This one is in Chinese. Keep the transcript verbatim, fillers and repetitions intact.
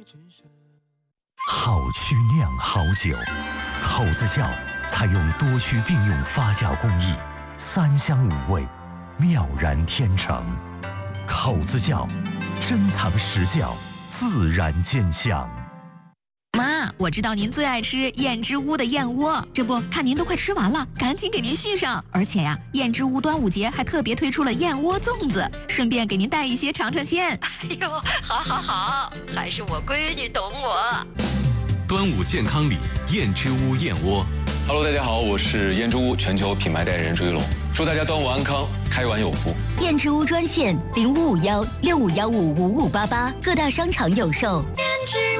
好曲酿好酒，口子窖采用多区并用发酵工艺，三香五味，妙然天成。口子窖，珍藏实窖，自然见香。 妈，我知道您最爱吃燕之屋的燕窝，这不看您都快吃完了，赶紧给您续上。而且呀，燕之屋端午节还特别推出了燕窝粽子，顺便给您带一些尝尝鲜。 哎呦，好好好，还是我闺女懂我。 端午健康礼，燕之屋燕窝。 Hello， 大家好，我是燕之屋全球品牌代言人朱一龙，祝大家端午安康，开碗有福。 燕之屋专线零五五幺六五幺五五五八八，各大商场有售。燕之